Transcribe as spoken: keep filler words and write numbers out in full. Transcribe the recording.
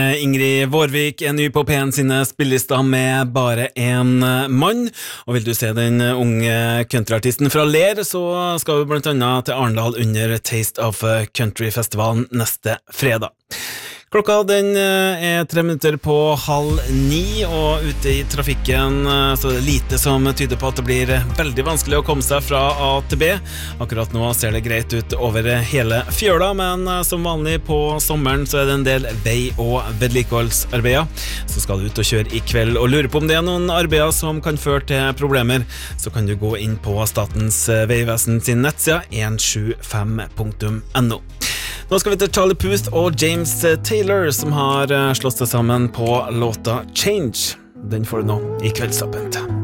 Ingrid Vårvik er ny på P N sine spillelister med bare en mann, og vil du se den unge countryartisten fra Ler, så skal vi blant annet til Arendal under Taste of Country-festivalen neste fredag. Klokka den er tre minutter på halv ni, og ute i trafikken så er det lite som tyder på at det blir veldig vanskelig å komme seg fra A til B. Akkurat nå ser det greit ut over hele fjøla, men som vanlig på sommeren så er det en del vei- og vedlikeholdsarbeider. Så skal du ut og kjøre i kveld og lure på om det er noen arbeider som kan føre til problemer, så kan du gå inn på Statens vegvesen sin nettsida en sju fem punktum no. Nå skal vi til Charlie Puth og James Taylor, som har slått seg sammen på låta Change. Den får du nå i Kveldsåpent.